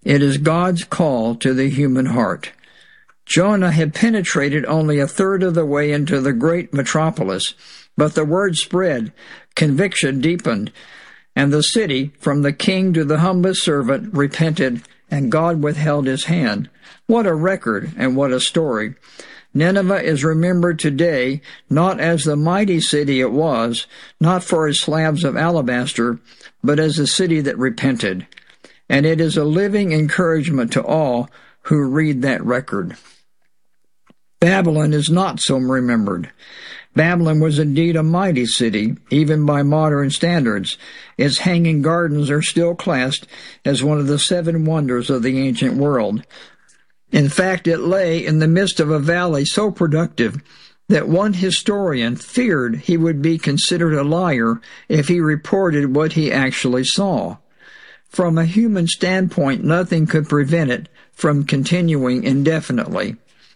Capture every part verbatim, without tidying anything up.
It is God's call to the human heart. Jonah had penetrated only a third of the way into the great metropolis, but the word spread, conviction deepened, and the city, from the king to the humblest servant, repented, and God withheld his hand. What a record and what a story! Nineveh is remembered today not as the mighty city it was, not for its slabs of alabaster, but as a city that repented. And it is a living encouragement to all who read that record. Babylon is not so remembered. Babylon was indeed a mighty city, even by modern standards. Its hanging gardens are still classed as one of the seven wonders of the ancient world. In fact, it lay in the midst of a valley so productive that one historian feared he would be considered a liar if he reported what he actually saw. From a human standpoint, nothing could prevent it from continuing indefinitely.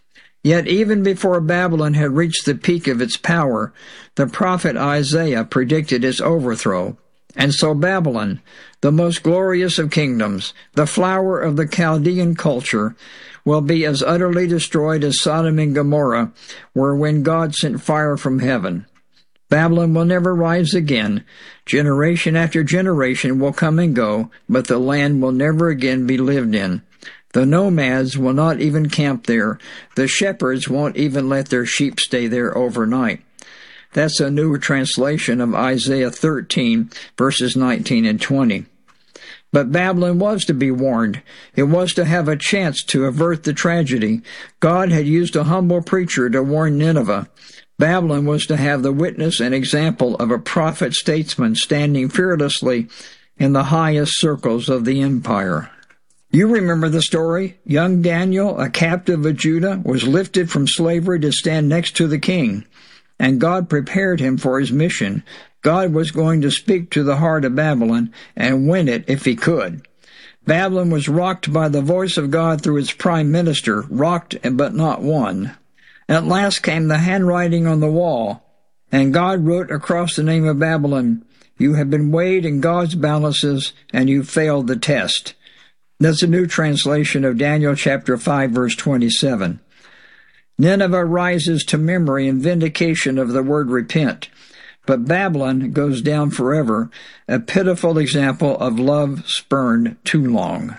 Yet even before Babylon had reached the peak of its power, the prophet Isaiah predicted its overthrow. And so Babylon, the most glorious of kingdoms, the flower of the Chaldean culture, will be as utterly destroyed as Sodom and Gomorrah were when God sent fire from heaven. Babylon will never rise again. Generation after generation will come and go, but the land will never again be lived in. The nomads will not even camp there. The shepherds won't even let their sheep stay there overnight. That's a new translation of Isaiah thirteen, verses nineteen and twenty. But Babylon was to be warned. It was to have a chance to avert the tragedy. God had used a humble preacher to warn Nineveh. Babylon was to have the witness and example of a prophet-statesman standing fearlessly in the highest circles of the empire. You remember the story. Young Daniel, a captive of Judah, was lifted from slavery to stand next to the king, and God prepared him for his mission. God was going to speak to the heart of Babylon and win it if he could. Babylon was rocked by the voice of God through its prime minister, rocked but not won. At last came the handwriting on the wall, and God wrote across the name of Babylon, "You have been weighed in God's balances, and you failed the test." That's a new translation of Daniel chapter five, verse twenty-seven. Nineveh rises to memory and vindication of the word repent. But Babylon goes down forever, a pitiful example of love spurned too long.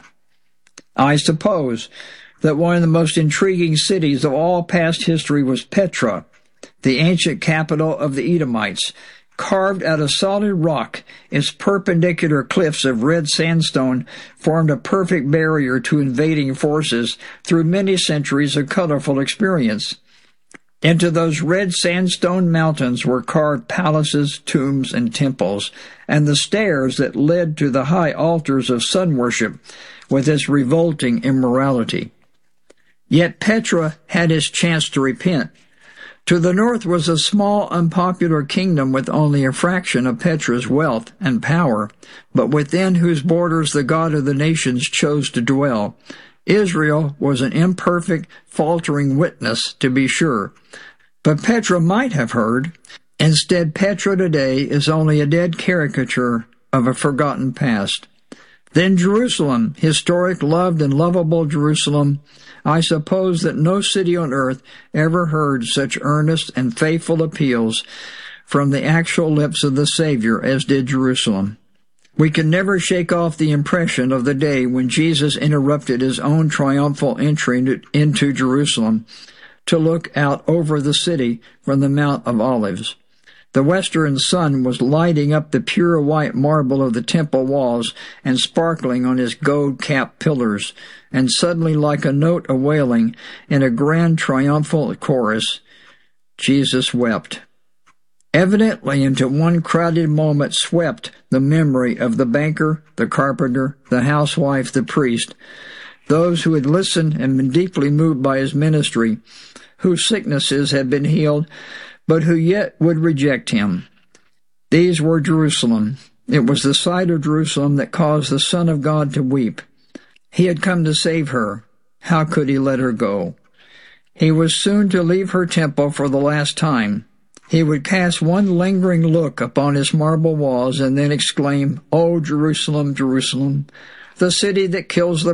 I suppose that one of the most intriguing cities of all past history was Petra, the ancient capital of the Edomites. Carved out of solid rock, its perpendicular cliffs of red sandstone formed a perfect barrier to invading forces through many centuries of colorful experience. Into those red sandstone mountains were carved palaces, tombs, and temples, and the stairs that led to the high altars of sun worship with its revolting immorality. Yet Petra had its chance to repent. To the north was a small, unpopular kingdom with only a fraction of Petra's wealth and power, but within whose borders the God of the nations chose to dwell. Israel was an imperfect, faltering witness, to be sure. But Petra might have heard. Instead, Petra today is only a dead caricature of a forgotten past. Then Jerusalem, historic, loved, and lovable Jerusalem. I suppose that no city on earth ever heard such earnest and faithful appeals from the actual lips of the Savior as did Jerusalem. We can never shake off the impression of the day when Jesus interrupted his own triumphal entry into Jerusalem to look out over the city from the Mount of Olives. The western sun was lighting up the pure white marble of the temple walls and sparkling on its gold-capped pillars, and suddenly, like a note of wailing in a grand triumphal chorus, Jesus wept. Evidently into one crowded moment swept the memory of the banker, the carpenter, the housewife, the priest, those who had listened and been deeply moved by his ministry, whose sicknesses had been healed, but who yet would reject him. These were Jerusalem. It was the sight of Jerusalem that caused the Son of God to weep. He had come to save her. How could he let her go? He was soon to leave her temple for the last time. He would cast one lingering look upon its marble walls and then exclaim, "O Jerusalem, Jerusalem, the city that kills the